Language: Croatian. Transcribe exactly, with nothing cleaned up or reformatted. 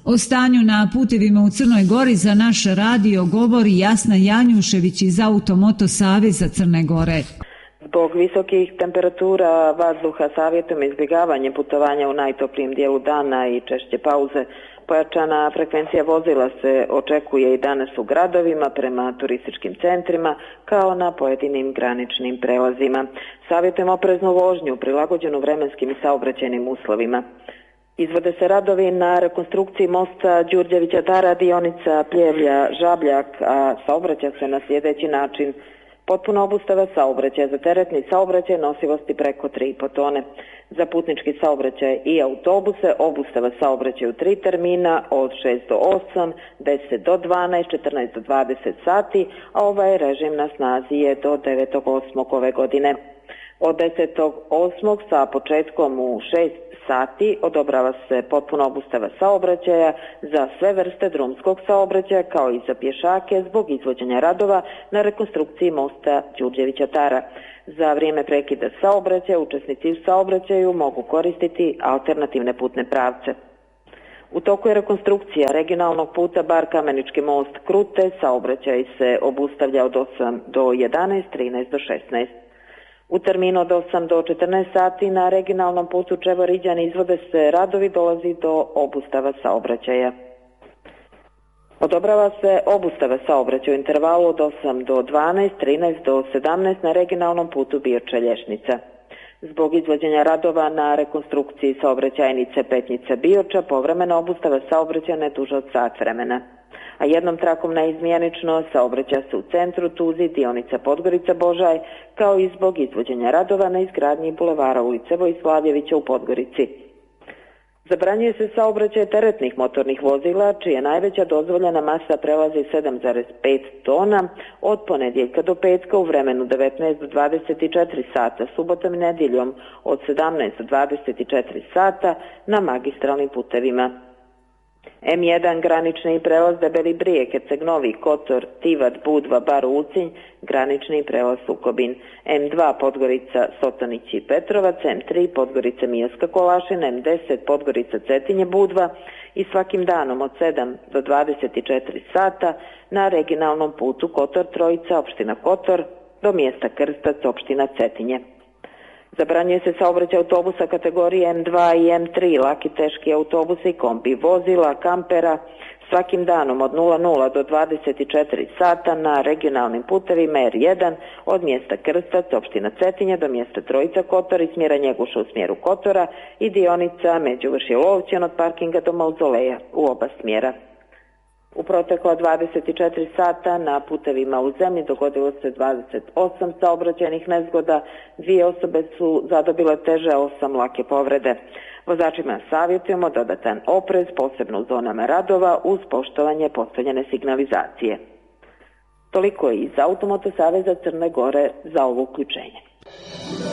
O stanju na putevima u Crnoj Gori za naš radio govori Jasna Janjušević iz Automoto saveza Crne Gore. Zbog visokih temperatura vazduha savjetom izbjegavanje putovanja u najtoplijem dijelu dana i češće pauze, pojačana frekvencija vozila se očekuje i danas u gradovima prema turističkim centrima kao na pojedinim graničnim prelazima. Savjetujemo opreznu vožnju prilagođenu vremenskim i saobraćajnim uslovima. Izvode se radovi na rekonstrukciji mosta Đurđevića Tara, dionica Pljevlja-Žabljak, a saobraća se na sljedeći način. Potpuna obustava saobraćaja za teretni saobraćaj nosivosti preko tri i po tone. Za putnički saobraćaj i autobuse obustava saobraćaja u tri termina od šest do osam, deset do dvanaest, četrnaest do dvadeset sati, a ovaj režim na snazi je do devetog osmog ove godine. Od desetog osmog sa početkom u šest sati odobrava se potpuna obustava saobraćaja za sve vrste drumskog saobraćaja kao i za pješake zbog izvođenja radova na rekonstrukciji mosta Đurđevića Tara. Za vrijeme prekida saobraćaja učesnici u saobraćaju mogu koristiti alternativne putne pravce. U toku je rekonstrukcija regionalnog puta Bar-Kamenički most Krute, saobraćaj se obustavlja od osam do jedanaest, trinaest do šesnaest. U terminu od osam do četrnaest sati na regionalnom putu Čevor-Iđan izvode se radovi, dolazi do obustava saobraćaja. Odobrava se obustava saobraćaja u intervalu od osam do dvanaest, trinaest do sedamnaest na regionalnom putu Bioča-Lješnica. Zbog izvođenja radova na rekonstrukciji saobraćajnice Petnica-Bioča povremena obustava saobraćaja ne duže od sat vremena. A jednom trakom neizmjenično saobraća se u centru Tuzi, dionica Podgorica-Božaj, kao i zbog izvođenja radova na izgradnji bulevara ulice Vojslavljevića u Podgorici. Zabranjuje se saobraćaj teretnih motornih vozila, čija najveća dozvoljena masa prelazi sedam zarez pet tona od ponedjeljka do petka u vremenu devetnaest do dvadeset četiri sata, subotom i nedjeljom od sedamnaest do dvadeset četiri sata na magistralnim putevima. em jedan granični prelaz Debeli Brijeg, Herceg Novi, Kotor, Tivat, Budva, Bar Ulcinj, granični prelaz Sukobin, em dva Podgorica, Sotonić i Petrovac, em tri Podgorica Mijaska Kolašina, em deset Podgorica Cetinje Budva i svakim danom od sedam do dvadeset četiri sata na regionalnom putu Kotor Trojica, opština Kotor, do mjesta Krstac, opština Cetinje. Zabranjuje se saobraćaj autobusa kategorije em dva i em tri, laki teški autobusi, kombi vozila, kampera, svakim danom od nula nula do dvadeset četiri sata na regionalnim putevima er jedan od mjesta Krstac, opština Cetinje, do mjesta Trojica Kotor i smjera Njeguša u smjeru Kotora i dionica Međuvršje Lovćan od parkinga do Mauzoleja u oba smjera. U protekla dvadeset četiri sata na putevima u zemlji dogodilo se dvadeset osam saobraćajnih nezgoda, dvije osobe su zadobile teže, osam lake povrede. Vozačima savjetujemo dodatan oprez, posebno u zonama radova, uz poštovanje postavljene signalizacije. Toliko je iz Automoto saveza Crne Gore za ovo uključenje.